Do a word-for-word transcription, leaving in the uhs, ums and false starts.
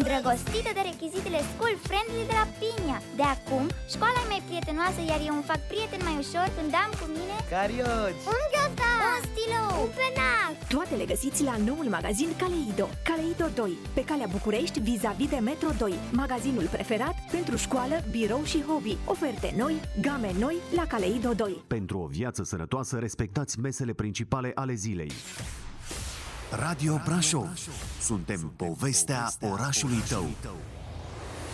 îndrăgostită de rechizitele school friendly de la Pinia. De acum, școala e mai prietenoasă, iar eu îmi fac prieten mai ușor când am cu mine carioci, un ghiozdan, un stilou, un penac. Toate le găsiți la noul magazin Kaleido. Kaleido doi, pe calea București, vis-a-vis de Metro doi. Magazinul preferat pentru școală, birou și hobby. Oferte noi, game noi la Kaleido doi. Pentru o viață sănătoasă, respectați mesele principale ale zilei. Radio Brașov. Suntem povestea orașului tău.